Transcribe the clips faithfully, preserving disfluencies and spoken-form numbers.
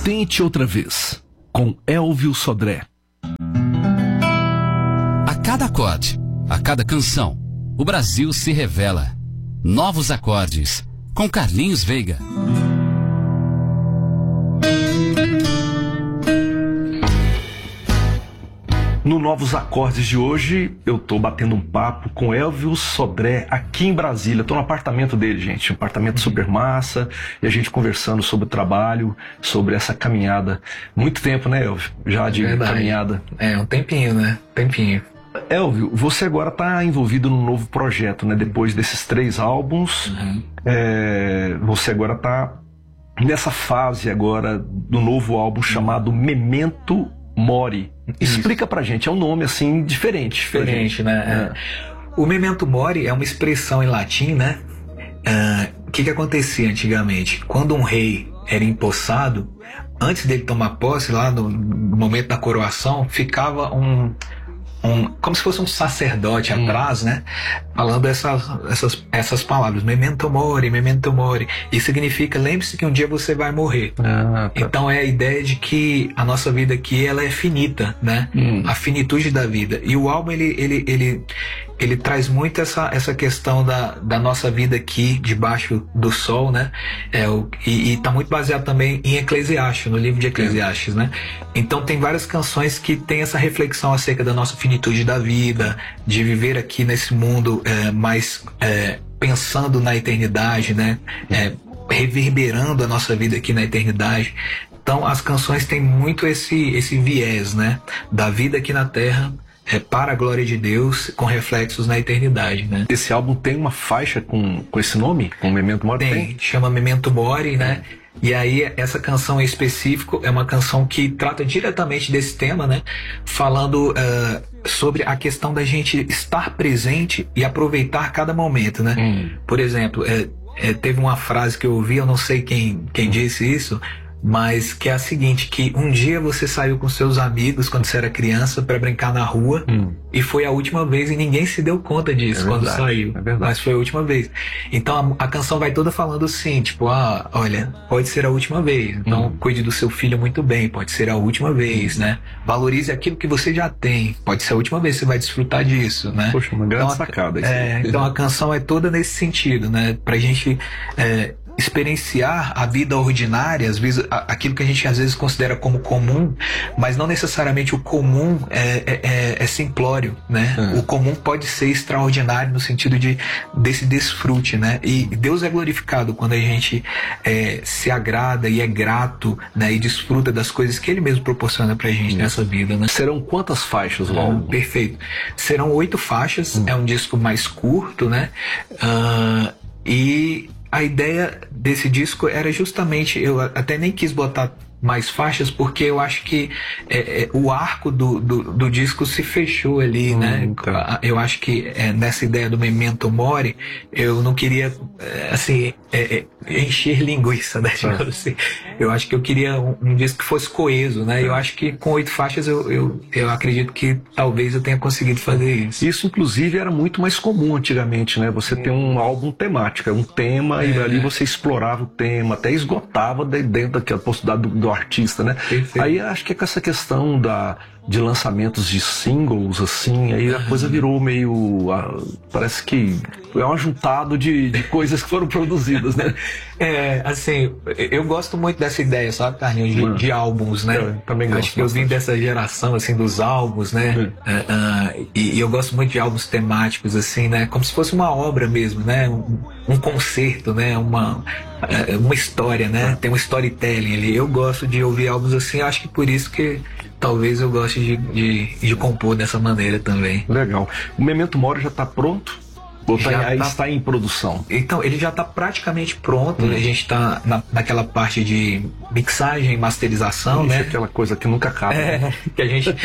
Tente Outra Vez, com Elvio Sodré. A cada acorde, a cada canção, o Brasil se revela. Novos acordes, com Carlinhos Veiga. No Novos Acordes de hoje, eu tô batendo um papo com Elvio Sodré aqui em Brasília. Tô no apartamento dele, gente, um apartamento super massa, e a gente conversando sobre o trabalho, sobre essa caminhada. Muito tempo, né, Elvio? Já de Verdade. caminhada. É, um tempinho, né? Tempinho. Elvio, você agora tá envolvido num novo projeto, né? Depois desses três álbuns, Uhum. é, você agora tá nessa fase agora do novo álbum chamado Memento Mori. Explica pra gente, é um nome assim diferente. Diferente, né? É. O Memento Mori é uma expressão em latim, né? Ah, o que que acontecia antigamente? Quando um rei era empossado, antes dele tomar posse, lá no, no momento da coroação, ficava um... Um, como se fosse um sacerdote hum. atrás, né? Falando essas, essas, essas palavras, memento mori, memento mori. E significa, lembre-se que um dia você vai morrer. Ah, tá. Então é a ideia de que a nossa vida aqui, ela é finita, né? Hum. A finitude da vida. E o álbum, ele, ele, ele, ele traz muito essa, essa questão da, da nossa vida aqui, debaixo do sol, né? É, o, e, e tá muito baseado também em Eclesiastes, no livro de Eclesiastes, né? Então tem várias canções que tem essa reflexão acerca da nossa finitude da vida, de viver aqui nesse mundo é, mais é, pensando na eternidade, né? É, reverberando a nossa vida aqui na eternidade. Então as canções têm muito esse, esse viés, né? Da vida aqui na Terra, é, para a glória de Deus, com reflexos na eternidade, né? Esse álbum tem uma faixa com, com esse nome? Com Memento Mori? Tem, tem? Chama Memento Mori, né? E aí essa canção em específico é uma canção que trata diretamente desse tema, né? Falando uh, sobre a questão da gente estar presente e aproveitar cada momento, né? Hum. Por exemplo, é, é, teve uma frase que eu ouvi, eu não sei quem, quem disse isso, mas que é a seguinte, que um dia você saiu com seus amigos quando você era criança para brincar na rua hum. e foi a última vez e ninguém se deu conta disso é quando verdade, saiu, é mas foi a última vez. Então a, a canção vai toda falando assim, tipo, ah, olha, pode ser a última vez, então hum. cuide do seu filho muito bem, pode ser a última vez, né? Valorize aquilo que você já tem, pode ser a última vez que você vai desfrutar disso, né? Poxa, uma grande então, sacada. É, então a canção é toda nesse sentido, né? Pra gente... É, experienciar a vida ordinária, às vezes, aquilo que a gente às vezes considera como comum, mas não necessariamente o comum é, é, é simplório, né? Uhum. O comum pode ser extraordinário no sentido de, desse desfrute, né? E Deus é glorificado quando a gente é, se agrada e é grato, né? E desfruta das coisas que Ele mesmo proporciona pra gente uhum. nessa vida, né? Serão quantas faixas o álbum? Perfeito. Serão oito faixas, uhum. é um disco mais curto, né? Uh, e a ideia desse disco era justamente, eu até nem quis botar mais faixas, porque eu acho que é, é, o arco do, do, do disco se fechou ali, hum, né? Tá. Eu acho que é, nessa ideia do Memento Mori, eu não queria, é, assim, é, é, encher linguiça, né? Tá. Assim. Eu acho que eu queria um, um disco que fosse coeso, né? Tá. Eu acho que com oito faixas eu, eu, eu acredito que talvez eu tenha conseguido fazer isso. Isso, inclusive, era muito mais comum antigamente, né? Você é. ter um álbum temático, um tema, é. e ali você explorava o tema, até esgotava dentro daquela possibilidade do, do artista, né? Perfeito. Aí acho que é com essa questão da, de lançamentos de singles, assim, aí a coisa virou meio... Uh, parece que é um ajuntado de, de coisas que foram produzidas, né? É, assim, eu gosto muito dessa ideia, sabe, Carlinhos, de, hum. de álbuns, né? Eu também gosto. Acho que bastante. Eu vim dessa geração, assim, dos álbuns, né? Hum. Uh, uh, e, e eu gosto muito de álbuns temáticos, assim, né? Como se fosse uma obra mesmo, né? Um, um concerto, né? Uma, uh, uma história, né? Hum. Tem um storytelling ali. Eu gosto de ouvir álbuns assim, acho que por isso que talvez eu goste de, de, de compor dessa maneira também. Legal. O Memento Mori já está pronto? Ou tá, aí tá, está em produção? Então, ele já está praticamente pronto, hum. né? A gente está na, naquela parte de mixagem e masterização, Ixi, né? Aquela coisa que nunca acaba. É, né? que a gente...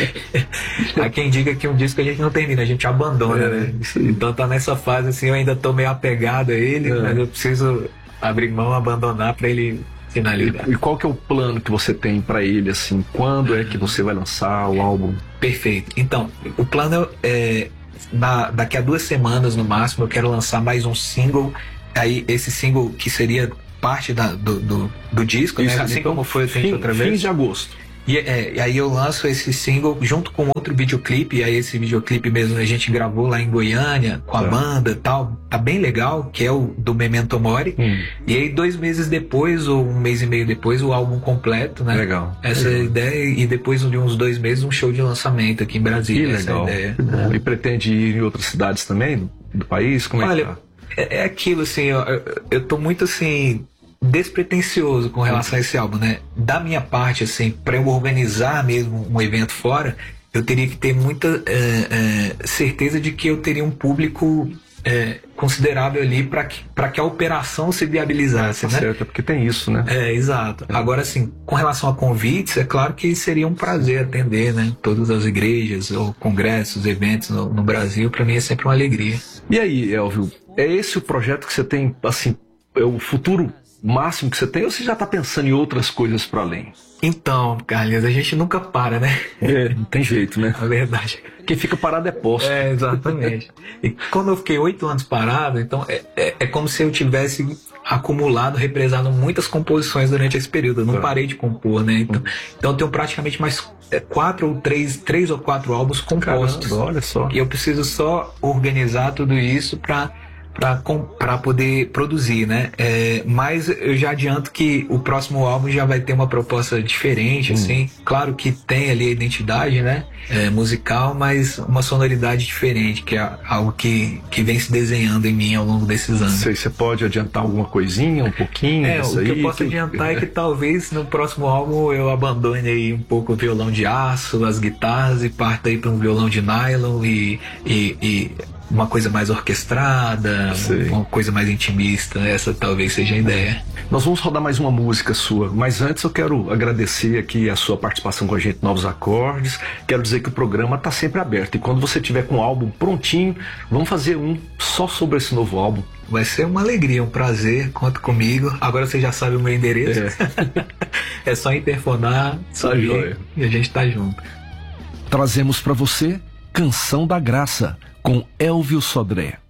Há quem diga que um disco a gente não termina, a gente abandona, é, né? Então tá nessa fase, assim, eu ainda tô meio apegado a ele, é. mas eu preciso abrir mão, abandonar para ele finalizar. E, e qual que é o plano que você tem para ele, assim? Quando é que você vai lançar o álbum? Perfeito. Então, o plano é... Na, daqui a duas semanas no máximo eu quero lançar mais um single. Aí esse single que seria parte da, do, do, do disco, Isso, né? Assim então, como foi o Tente fim, Outra Vez. Fim de agosto. E, é, e aí eu lanço esse single junto com outro videoclipe, e aí esse videoclipe mesmo a gente gravou lá em Goiânia com a Tá. banda e tal, tá bem legal, que é o do Memento Mori. Hum. E aí dois meses depois, ou um mês e meio depois, o álbum completo, né? Legal. Essa legal. é a ideia, e depois de uns dois meses um show de lançamento aqui em Que Brasília. legal. Essa é a ideia. Que bom. E pretende ir em outras cidades também do, do país? Como é Olha, que tá? é, é aquilo assim, eu, eu, eu tô muito assim despretensioso com relação a esse álbum, né? Da minha parte, assim, para eu organizar mesmo um evento fora, eu teria que ter muita é, é, certeza de que eu teria um público é, considerável ali para que, para que a operação se viabilizasse, Tá né? certo, é porque tem isso, né? É, exato. Agora, assim, com relação a convites, é claro que seria um prazer atender, né? Todas as igrejas, ou congressos, eventos no, no Brasil, para mim é sempre uma alegria. E aí, Elvio, é esse o projeto que você tem, assim, é o futuro máximo que você tem, ou você já está pensando em outras coisas para além? Então, Carlinhos, a gente nunca para, né? É, não tem jeito, né? É verdade. Quem fica parado é posto. É, exatamente. E quando eu fiquei oito anos parado, então é, é, é como se eu tivesse acumulado, represado muitas composições durante esse período. Eu não Tá. parei de compor, né? Então, então eu tenho praticamente mais é, quatro ou três, três ou quatro álbuns compostos. Caramba, olha só. E eu preciso só organizar tudo isso para para poder produzir, né? É, mas eu já adianto que o próximo álbum já vai ter uma proposta diferente, Hum. assim. Claro que tem ali a identidade, né? É, musical, mas uma sonoridade diferente, que é algo que, que vem se desenhando em mim ao longo desses anos. Sei, você pode adiantar alguma coisinha, um pouquinho? É, disso o que aí, eu posso que- adiantar é que talvez no próximo álbum eu abandone aí um pouco o violão de aço, as guitarras, e parta aí para um violão de nylon e, e, e uma coisa mais orquestrada, Sei. uma coisa mais intimista. Essa talvez seja a ideia. Nós vamos rodar mais uma música sua, mas antes eu quero agradecer aqui a sua participação com a gente, Novos Acordes. Quero dizer que o programa está sempre aberto, e quando você tiver com o álbum prontinho, vamos fazer um só sobre esse novo álbum. Vai ser uma alegria, um prazer, conta comigo. Agora você já sabe o meu endereço. É, é só interfonar, só Tá vir, joia. e a gente tá junto. Trazemos para você Canção da Graça, com Elvio Sodré.